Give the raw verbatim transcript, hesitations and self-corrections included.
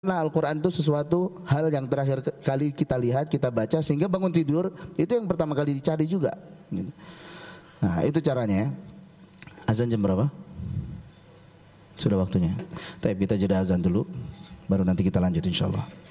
Nah, Al-Quran itu sesuatu hal yang terakhir kali kita lihat, kita baca, sehingga bangun tidur itu yang pertama kali dicari juga. Nah, itu caranya ya. Azan jam berapa? Sudah waktunya. Tapi kita jeda azan dulu, baru nanti kita lanjut insyaAllah.